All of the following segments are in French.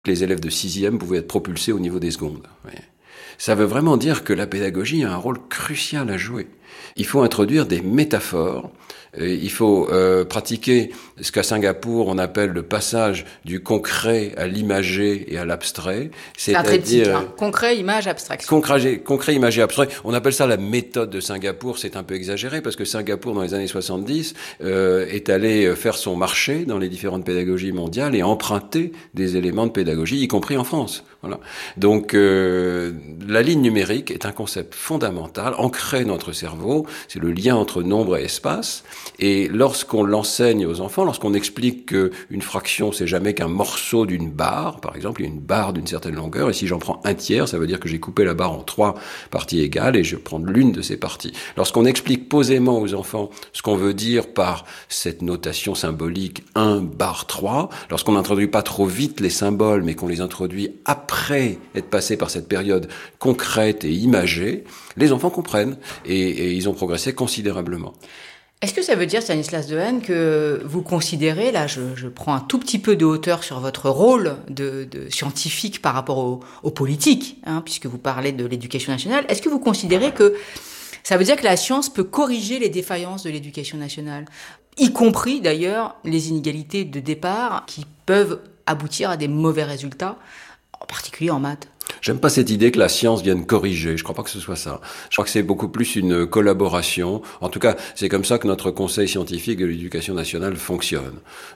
Les élèves de 6e pouvaient être propulsés au niveau des secondes. Ça veut vraiment dire que la pédagogie a un rôle crucial à jouer. Il faut introduire des métaphores, il faut pratiquer ce qu'à Singapour on appelle le passage du concret à l'imagé et à l'abstrait. C'est un triptyque, concret, image, abstraction. Concret, imagé, abstrait. On appelle ça la méthode de Singapour. C'est un peu exagéré parce que Singapour, dans les années 70, est allé faire son marché dans les différentes pédagogies mondiales et emprunter des éléments de pédagogie, y compris en France. Voilà. Donc, la ligne numérique est un concept fondamental, ancré dans notre cerveau. C'est le lien entre nombre et espace. Et lorsqu'on l'enseigne aux enfants, lorsqu'on explique qu'une fraction, c'est jamais qu'un morceau d'une barre, par exemple, il y a une barre d'une certaine longueur, et si j'en prends un tiers, ça veut dire que j'ai coupé la barre en 3 parties égales, et je vais prendre l'une de ces parties. Lorsqu'on explique posément aux enfants ce qu'on veut dire par cette notation symbolique 1/3, lorsqu'on n'introduit pas trop vite les symboles, mais qu'on les introduit après être passé par cette période concrète et imagée, les enfants comprennent, et ils ont progressé considérablement. Est-ce que ça veut dire, Stanislas Dehaene, que vous considérez, là je prends un tout petit peu de hauteur sur votre rôle de scientifique par rapport aux politiques, puisque vous parlez de l'éducation nationale, est-ce que vous considérez que ça veut dire que la science peut corriger les défaillances de l'éducation nationale, y compris d'ailleurs les inégalités de départ qui peuvent aboutir à des mauvais résultats, en particulier en maths? J'aime pas cette idée que la science vienne corriger. Je crois pas que ce soit ça. Je crois que c'est beaucoup plus une collaboration. En tout cas, c'est comme ça que notre Conseil scientifique de l'éducation nationale fonctionne.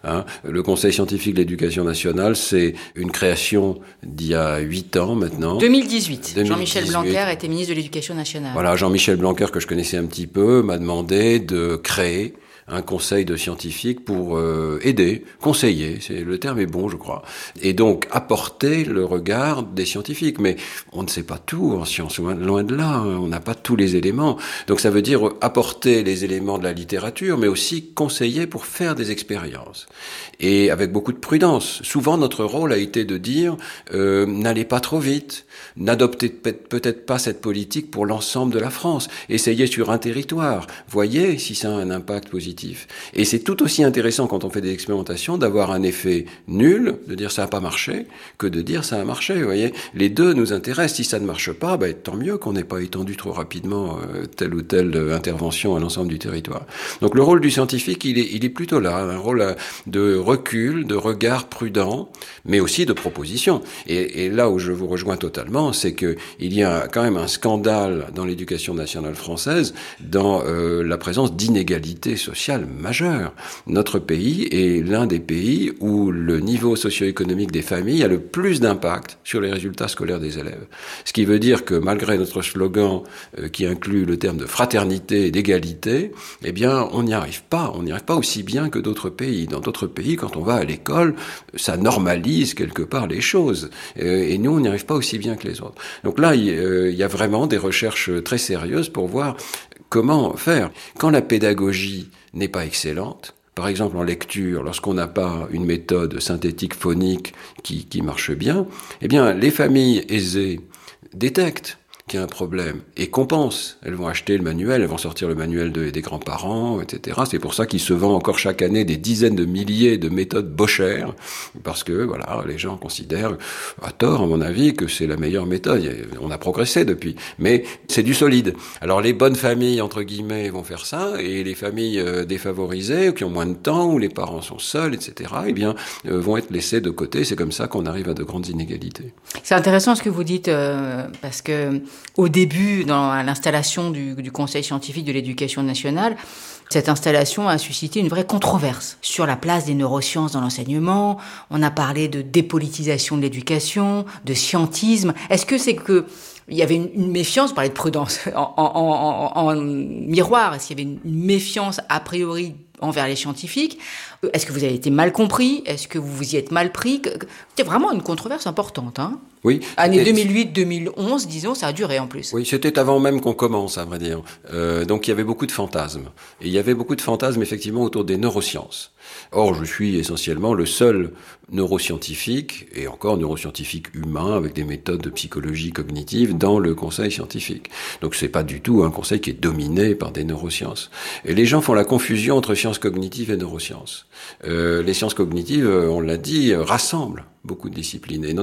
Le Conseil scientifique de l'éducation nationale, c'est une création d'il y a 8 ans maintenant. 2018. Jean-Michel Blanquer était ministre de l'Éducation nationale. Voilà, Jean-Michel Blanquer, que je connaissais un petit peu, m'a demandé de créer un conseil de scientifiques pour aider, conseiller, le terme est bon, je crois, et donc apporter le regard des scientifiques. Mais on ne sait pas tout en science, loin de là, on n'a pas tous les éléments. Donc ça veut dire apporter les éléments de la littérature, mais aussi conseiller pour faire des expériences. Et avec beaucoup de prudence. Souvent, notre rôle a été de dire n'allez pas trop vite, n'adoptez peut-être pas cette politique pour l'ensemble de la France. Essayez sur un territoire, voyez si ça a un impact positif. Et c'est tout aussi intéressant quand on fait des expérimentations d'avoir un effet nul, de dire ça n'a pas marché, que de dire ça a marché. Vous voyez, les deux nous intéressent. Si ça ne marche pas, tant mieux qu'on n'ait pas étendu trop rapidement telle ou telle intervention à l'ensemble du territoire. Donc le rôle du scientifique, il est plutôt là, un rôle de recul, de regard prudent, mais aussi de proposition. Et là où je vous rejoins totalement, c'est que il y a quand même un scandale dans l'éducation nationale française dans la présence d'inégalités sociales majeures. Notre pays est l'un des pays où le niveau socio-économique des familles a le plus d'impact sur les résultats scolaires des élèves. Ce qui veut dire que malgré notre slogan qui inclut le terme de fraternité et d'égalité, on n'y arrive pas. On n'y arrive pas aussi bien que d'autres pays. Dans d'autres pays, quand on va à l'école, ça normalise quelque part les choses. Et nous, on n'y arrive pas aussi bien que les autres. Donc là, il y a vraiment des recherches très sérieuses pour voir comment faire. Quand la pédagogie n'est pas excellente, par exemple en lecture, lorsqu'on n'a pas une méthode synthétique phonique qui marche bien, les familles aisées détectent qu'il y a un problème et compensent. Elles vont acheter le manuel, elles vont sortir le manuel des grands-parents, etc. C'est pour ça qu'il se vend encore chaque année des dizaines de milliers de méthodes Bocher, parce que les gens considèrent, à tort à mon avis, que c'est la meilleure méthode. On a progressé depuis, mais c'est du solide. Alors les bonnes familles, entre guillemets, vont faire ça, et les familles défavorisées, qui ont moins de temps, où les parents sont seuls, etc., vont être laissées de côté. C'est comme ça qu'on arrive à de grandes inégalités. C'est intéressant ce que vous dites, parce que au début, à l'installation du Conseil scientifique de l'éducation nationale, cette installation a suscité une vraie controverse sur la place des neurosciences dans l'enseignement. On a parlé de dépolitisation de l'éducation, de scientisme. Est-ce que c'est que il y avait une méfiance, vous parlez de prudence, en miroir, est-ce qu'il y avait une méfiance a priori envers les scientifiques? Est-ce que vous avez été mal compris? Est-ce que vous vous y êtes mal pris? C'était vraiment une controverse importante, Oui. Année 2008-2011, disons, ça a duré en plus. Oui, c'était avant même qu'on commence, à vrai dire. Donc il y avait beaucoup de fantasmes. Et il y avait beaucoup de fantasmes, effectivement, autour des neurosciences. Or, je suis essentiellement le seul neuroscientifique, et encore neuroscientifique humain, avec des méthodes de psychologie cognitive dans le conseil scientifique. Donc c'est pas du tout un conseil qui est dominé par des neurosciences. Et les gens font la confusion entre sciences cognitives et neurosciences. Les sciences cognitives, on l'a dit, rassemblent beaucoup de disciplines, et